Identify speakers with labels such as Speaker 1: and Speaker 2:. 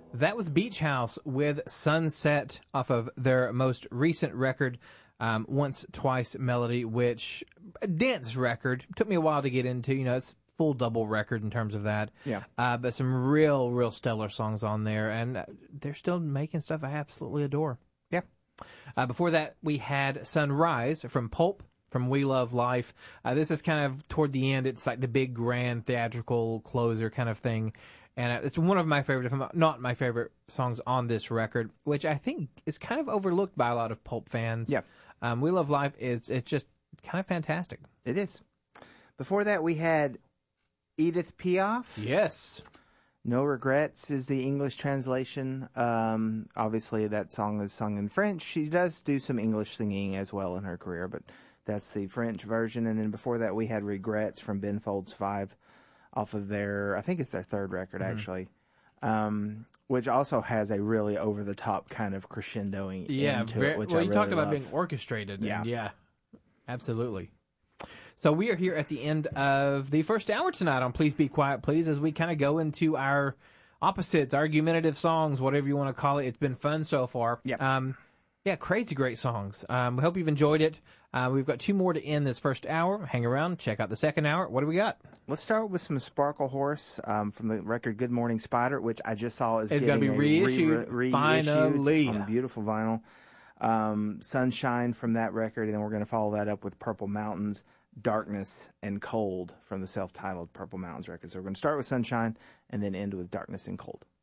Speaker 1: That was Beach House with Sunset off of their most recent record, Once Twice Melody, which a dense record. Took me a while to get into. It's full double record in terms of that.
Speaker 2: Yeah.
Speaker 1: But some real stellar songs on there, and they're still making stuff I absolutely adore.
Speaker 2: Yeah.
Speaker 1: Before that, we had Sunrise from Pulp, from We Love Life. This is kind of toward the end. It's like the big grand theatrical closer kind of thing. And it's one of my favorite, if not my favorite, songs on this record, which I think is kind of overlooked by a lot of Pulp fans.
Speaker 2: Yeah.
Speaker 1: We Love Life it's just kind of fantastic.
Speaker 2: It is. Before that, we had Edith Piaf.
Speaker 1: Yes.
Speaker 2: No Regrets is the English translation. Obviously, that song is sung in French. She does do some English singing as well in her career, but that's the French version. And then before that, we had Regrets from Ben Folds 5 off of their, I think it's their third record, actually, which also has a really over-the-top kind of crescendoing into it, which I really
Speaker 1: you talked about
Speaker 2: love.
Speaker 1: being orchestrated.
Speaker 2: Yeah.
Speaker 1: And yeah, absolutely. So we are here at the end of the first hour tonight on Please Be Quiet, Please, as we kind of go into our opposites, argumentative songs, whatever you want to call it. It's been fun so far.
Speaker 2: Yep.
Speaker 1: Yeah, crazy great songs. We hope you've enjoyed it. We've got two more to end this first hour. Hang around, check out the second hour. What do we got?
Speaker 2: Let's start with some Sparkle Horse from the record Good Morning Spider, which I just saw is
Speaker 1: going to be reissued finally
Speaker 2: on beautiful vinyl. Sunshine from that record, and then we're going to follow that up with Purple Mountains, Darkness, and Cold from the self-titled Purple Mountains record. So we're going to start with Sunshine and then end with Darkness and Cold.